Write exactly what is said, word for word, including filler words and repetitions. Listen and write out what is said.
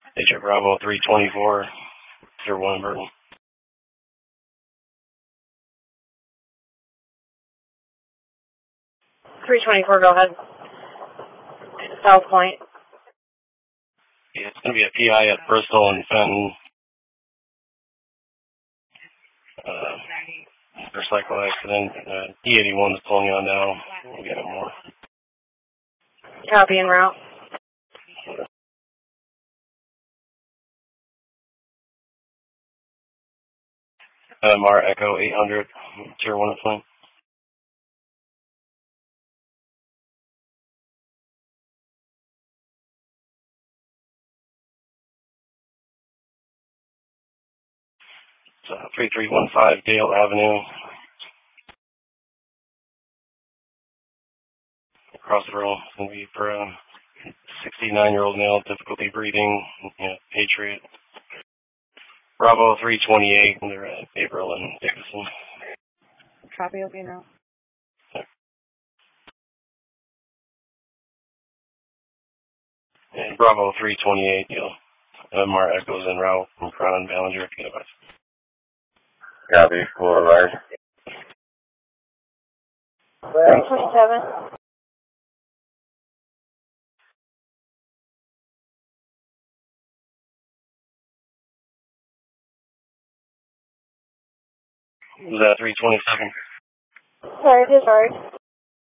H R Bravo three twenty-four, zero one Burton. three twenty-four, go ahead. South Point. Yeah, it's going to be a P I at Bristol and Fenton. Uh, motorcycle accident. Uh, E eighty-one is pulling on now. We'll get it more. Copy en route. M R Echo eight hundred, tier one plane. It's uh, three three one five Dale Avenue. Across the road. It's going to be for a sixty-nine-year-old male, difficulty breathing, you know, Patriot. Bravo three twenty-eight, and they're at April and Dickinson. Copy, okay now. And Bravo three twenty-eight, you know, M R Echoes en route from Crown and Ballinger. Copy, four right. three twenty-seven. Was that three twenty-seven? Sorry, sorry.